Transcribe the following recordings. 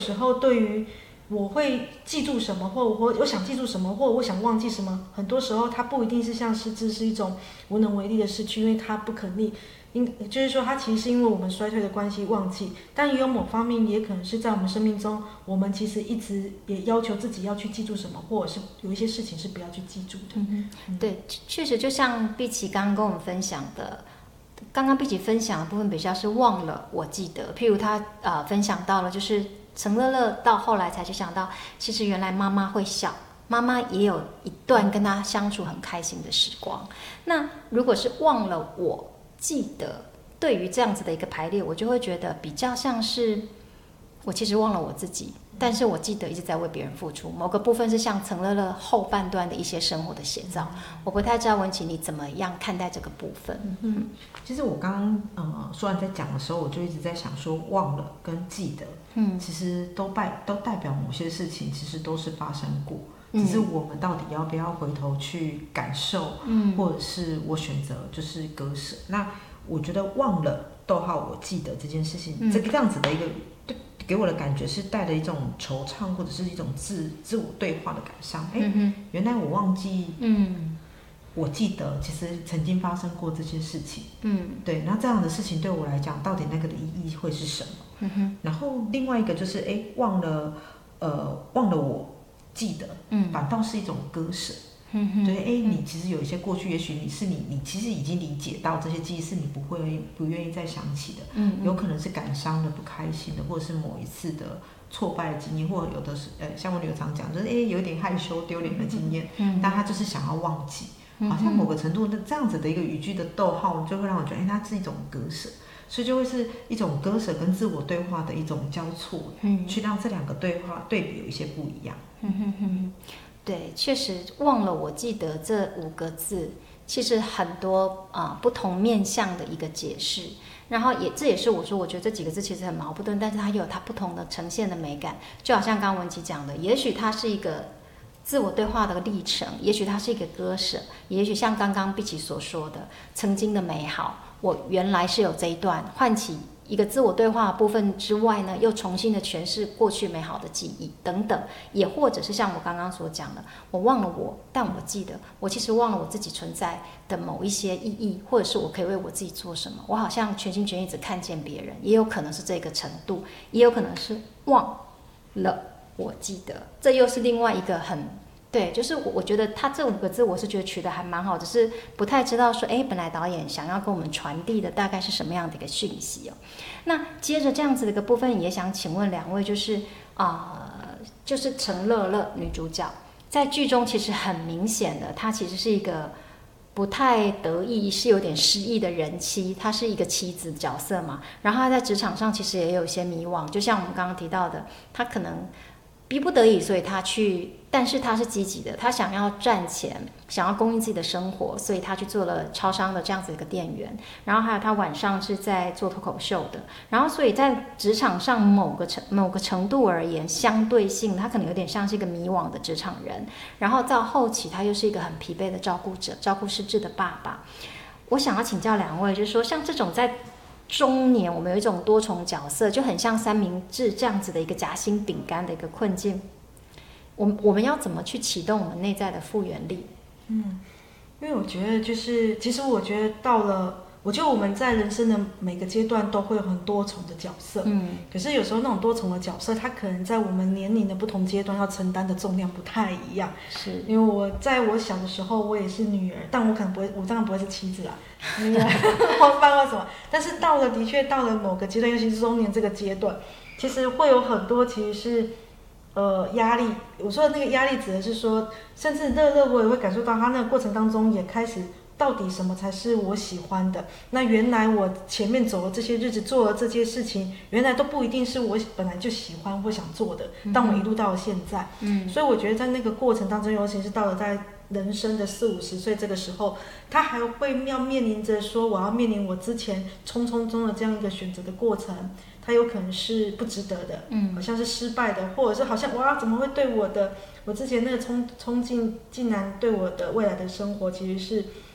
时候对于我会记住什么，或我想记住什么，或我想忘记什么，很多时候它不一定是像失智是一种无能为力的失去，因为它不可逆。就是说，它其实是因为我们衰退的关系忘记，但也有某方面也可能是在我们生命中，我们其实一直也要求自己要去记住什么，或者是有一些事情是不要去记住的。 对，确实就像碧琪刚刚跟我们分享的，刚刚碧琪分享的部分比较是忘了我记得，譬如他分享到了就是陈乐乐到后来才去想到，其实原来妈妈会笑。妈妈也有一段跟他相处很开心的时光。那如果是忘了我记得，对于这样子的一个排列，我就会觉得比较像是我其实忘了我自己，但是我记得一直在为别人付出。某个部分是像陈乐乐后半段的一些生活的写照，我不太知道文琪你怎么样看待这个部分。 其实我刚刚说完在讲的时候，我就一直在想说，忘了跟记得，其实都代表某些事情，其实都是发生过。只是我们到底要不要回头去感受，或者是我选择就是割舍。那我觉得忘了我记得这件事情，这个样子的一个给我的感觉是带了一种惆怅，或者是一种自我对话的感伤。原来我忘记，我记得其实曾经发生过这些事情。对，那这样的事情对我来讲，到底那个的意义会是什么？然后另外一个就是忘了我记得，反倒是一种割舍。对，你其实有一些过去，也许你其实已经理解到这些记忆是你不愿意再想起的。有可能是感伤的、不开心的，或者是某一次的挫败的经验，或者有的是像我女儿常讲，就是有点害羞、丢脸的经验，但她就是想要忘记。好像某个程度，那这样子的一个语句的逗号，就会让我觉得，它是一种割舍。所以就会是一种割舍跟自我对话的一种交错，去让这两个对话对比有一些不一样。 对，确实忘了我记得这5个字，其实很多不同面向的一个解释。然后这也是我说，我觉得这几个字其实很矛盾，但是它有它不同的呈现的美感。就好像刚刚文琪讲的，也许它是一个自我对话的历程，也许它是一个割舍，也许像刚刚碧琪所说的，曾经的美好，我原来是有这一段，唤起一个自我对话的部分之外呢，又重新的诠释过去美好的记忆等等，也或者是像我刚刚所讲的，我忘了我，但我记得我其实忘了我自己存在的某一些意义，或者是我可以为我自己做什么。我好像全心全意只看见别人，也有可能是这个程度，也有可能是忘了我记得，这又是另外一个很对，就是我觉得他这5个字，我是觉得取得还蛮好，只是不太知道说，本来导演想要跟我们传递的大概是什么样的一个讯息哦。那接着这样子的一个部分，也想请问2位，就是陈乐乐女主角在剧中其实很明显的，她其实是一个不太得意，是有点失意的人妻，她是一个妻子角色嘛。然后她在职场上其实也有一些迷惘，就像我们刚刚提到的，她可能逼不得已，所以他去，但是他是积极的，他想要赚钱，想要供应自己的生活，所以他去做了超商的这样子一个店员。然后还有他晚上是在做脱口秀的，然后所以在职场上某个程度而言，相对性他可能有点像是一个迷惘的职场人。然后到后期他又是一个很疲惫的照顾者，照顾失智的爸爸。我想要请教2位，就是说像这种在中年，我们有一种多重角色，就很像三明治这样子的一个夹心饼干的一个困境。我们要怎么去启动我们内在的复原力？ 因为我觉得其实我觉得我觉得我们在人生的每个阶段都会有很多重的角色，可是有时候那种多重的角色，它可能在我们年龄的不同阶段要承担的重量不太一样。 是因为我在我小的时候，我也是女儿，但我可能不会，我当然不会是妻子啦，女儿或爸或什么。但是的确到了某个阶段，尤其是中年这个阶段，其实会有很多其实是压力。我说的那个压力指的是说，甚至乐乐我也会感受到，他那个过程当中也开始。到底什么才是我喜欢的？那原来我前面走了这些日子，做了这些事情，原来都不一定是我本来就喜欢或想做的。但我一路到了现在，所以我觉得在那个过程当中，尤其是到了在人生的40、50岁这个时候，他还会要面临着说，我要面临我之前匆匆中的这样一个选择的过程，它有可能是不值得的，好像是失败的，或者是好像哇，怎么会对我之前那个冲劲，竟然对我的未来的生活其实是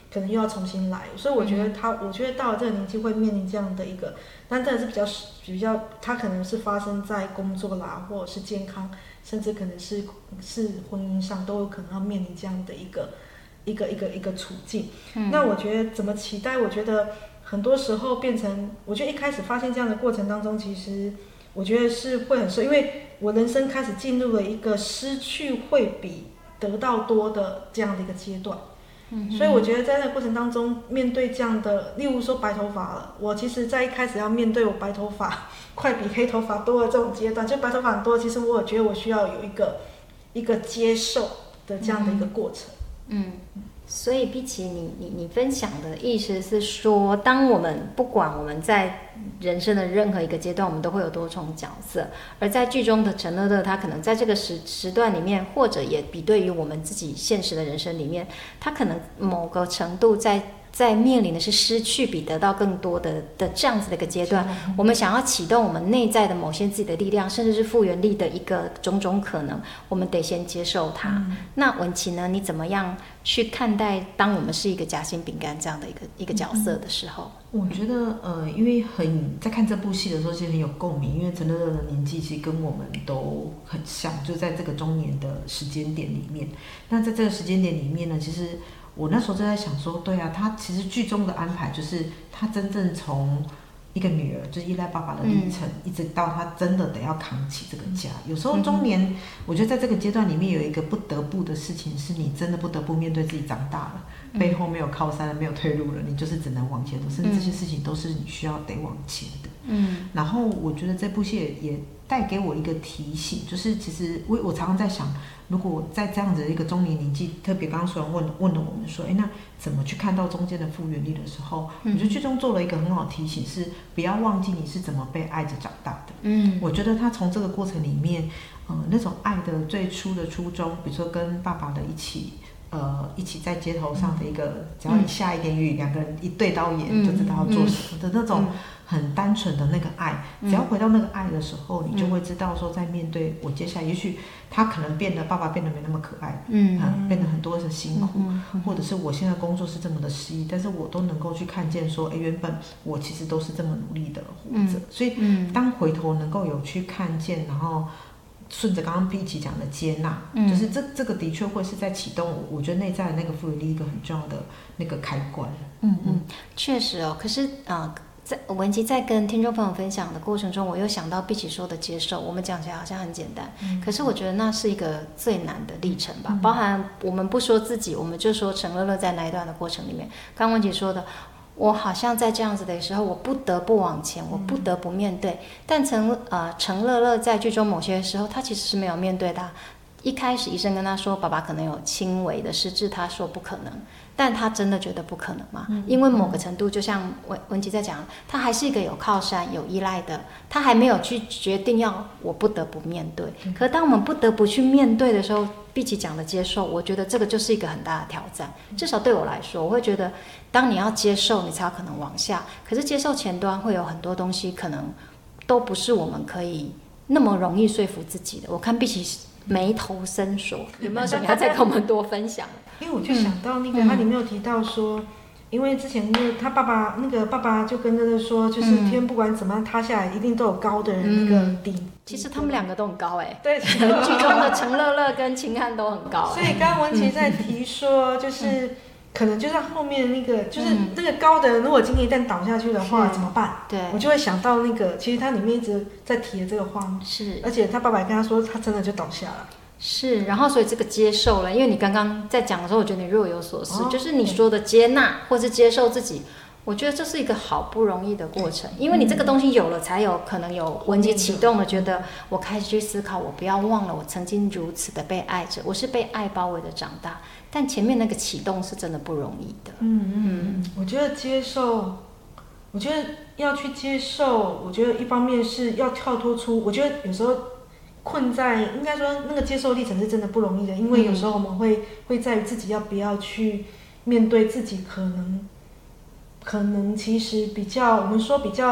可能又要重新来。所以我觉得我觉得到了这个年纪会面临这样的一个，但真的是比较，它可能是发生在工作啦，或者是健康，甚至可能是婚姻上，都有可能要面临这样的一个处境。那我觉得怎么期待？我觉得很多时候变成，我觉得一开始发现这样的过程当中，其实我觉得是会很受，因为我人生开始进入了一个失去会比得到多的这样的一个阶段。所以我觉得在那个过程当中，面对这样的，例如说白头发了，我其实在一开始要面对我白头发快比黑头发多的这种阶段，就白头发很多，其实我觉得我需要有一个接受的这样的一个过程。 所以比起你分享的意思是说，当我们不管我们在人生的任何一个阶段，我们都会有多重角色，而在剧中的陈乐乐，他可能在这个时段里面，或者也比对于我们自己现实的人生里面，他可能某个程度在面临的是失去比得到更多的这样子的一个阶段，我们想要启动我们内在的某些自己的力量，甚至是复原力的一个种种可能，我们得先接受它。那文琪呢？你怎么样去看待当我们是一个夹心饼干这样的一个角色的时候？ 我觉得因为在看这部戏的时候，其实很有共鸣，因为陈乐乐的年纪其实跟我们都很像，就在这个中年的时间点里面。那在这个时间点里面呢，其实我那时候就在想说，对啊，他其实剧中的安排就是他真正从一个女儿就是依赖爸爸的历程，一直到他真的得要扛起这个家。有时候中年，我觉得在这个阶段里面有一个不得不的事情，是你真的不得不面对自己长大了，背后没有靠山了，没有退路了，你就是只能往前走，甚至这些事情都是你需要得往前的。然后我觉得这部戏也带给我一个提醒，就是其实我常常在想，如果我在这样子的一个中年年纪，特别刚刚虽然问了我们说，那怎么去看到中间的复原力的时候，我觉得剧中做了一个很好的提醒，是不要忘记你是怎么被爱着长大的。我觉得他从这个过程里面，那种爱的最初的初衷，比如说跟爸爸的一起在街头上的一个，只要一下一点雨，两个人一对到眼就知道要做什么的那种很单纯的那个爱。只要回到那个爱的时候，你就会知道说，在面对我接下来，也许他可能爸爸变得没那么可爱，变得很多的辛苦，或者是我现在工作是这么的失意，但是我都能够去看见说，原本我其实都是这么努力的活着。所以当回头能够有去看见，然后顺着刚刚 P 奇讲的接纳，就是这个的确会是在启动我觉得内在的那个复原力一个很重要的那个开关。 确实哦。可是在文琪在跟听众朋友分享的过程中，我又想到 P 奇说的接受，我们讲起来好像很简单，可是我觉得那是一个最难的历程吧。包含我们不说自己，我们就说陈乐乐在那一段的过程里面，刚文琪说的，我好像在这样子的时候，我不得不往前，我不得不面对。但陈乐乐在剧中某些时候，他其实是没有面对的。一开始医生跟他说，爸爸可能有轻微的失智，他说不可能，但他真的觉得不可能吗？因为某个程度，就像文琪在讲，他还是一个有靠山、有依赖的，他还没有去决定我不得不面对。可当我们不得不去面对的时候，比起讲的接受，我觉得这个就是一个很大的挑战。至少对我来说，我会觉得，当你要接受，你才有可能往下。可是接受前端会有很多东西，可能都不是我们可以那么容易说服自己的。我看比起眉头深锁，有没有什么要再跟我们多分享？ 因为我就想到那个，他里面有提到说，因为之前他爸爸就跟乐乐说，就是天不管怎么样塌下来，一定都有高的人那个顶。 其实他们两个都很高对， 剧中的陈乐乐跟秦汉都很高。 所以刚刚文琪在提说，就是可能就是后面那个，就是那个高的人，如果今天一旦倒下去的话，怎么办？ 对， 我就会想到那个，其实他里面一直在提的这个话， 是， 而且他爸爸跟他说，他真的就倒下了。 是，然后所以这个接受了，因为你刚刚在讲的时候，我觉得你若有所思，就是你说的接纳或是接受自己，我觉得这是一个好不容易的过程，因为你这个东西有了，才有可能有文琪启动了，觉得我开始去思考，我不要忘了我曾经如此的被爱着，我是被爱包围的长大，但前面那个启动是真的不容易的。 我觉得接受，我觉得要去接受，我觉得一方面是要跳脱出，我觉得有时候困在，应该说那个接受历程是真的不容易的，因为有时候我们会在于自己要不要去面对自己可能其实比较，我们说比较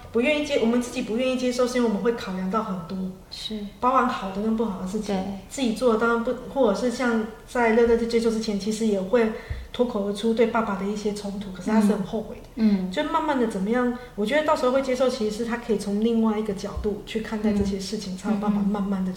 不愿意我们自己不愿意接受，是因为我们会考量到很多， 是包含好的跟不好的事情对， 自己做的当然不，或者是像在乐乐接受之前，其实也会脱口而出对爸爸的一些冲突，可是他是很后悔的。就慢慢的怎么样？我觉得到时候会接受，其实是他可以从另外一个角度去看待这些事情，才有办法慢慢的